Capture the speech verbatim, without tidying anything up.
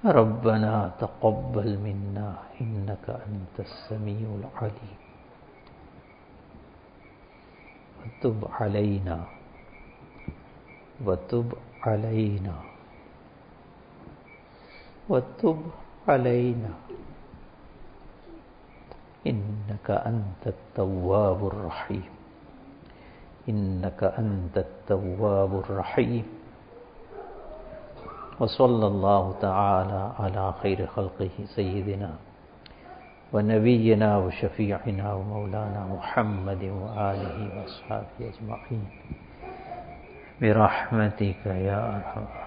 रब्बना तक़ब्बल मिन्ना इन्नका अंतस समीउल अलीम वतुब अलैना वतुब अलैना वतुब अलैना इन्नका अंतत तव्वाबुर रहीम इन्नका अंतत तव्वाबुर रहीम व सल्लल्लाहु तआला अला खैर खल्क़िही सय्यिदिना व नबिय्यिना व शफ़ीअना व मौलाना मुहम्मदिन व आलिहि व अस्हाबिहि अजमईन बिरहमतिका या अरहम